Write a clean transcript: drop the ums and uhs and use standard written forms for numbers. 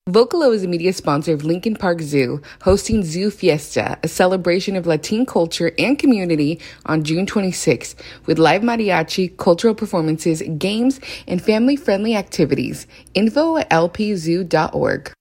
Vocalo is a media sponsor of Lincoln Park Zoo, hosting Zoo Fiesta, a celebration of Latin culture and community on June 26th, with live mariachi, cultural performances, games, and family-friendly activities. Info at lpzoo.org.